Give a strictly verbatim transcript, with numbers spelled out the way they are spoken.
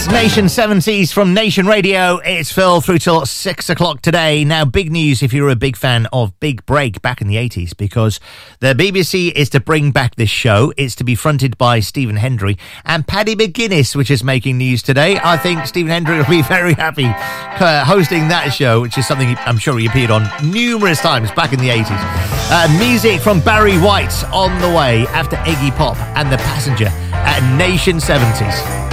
Nation seventies from Nation Radio. It's Phil through till six o'clock today. Now, big news if you're a big fan of Big Break back in the eighties, because the B B C is to bring back this show. It's to be fronted by Stephen Hendry and Paddy McGuinness, which is making news today. I think Stephen Hendry will be very happy uh, hosting that show, which is something I'm sure he appeared on numerous times back in the eighties. Uh, music from Barry White on the way after Iggy Pop and The Passenger at Nation seventies.